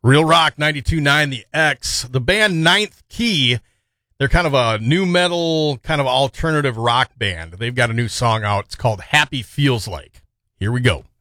Real Rock 92.9 The X. The band Ninth Key, they're kind of a new metal, kind of alternative rock band. They've got a new song out. It's called Happy Feels Like. Here we go.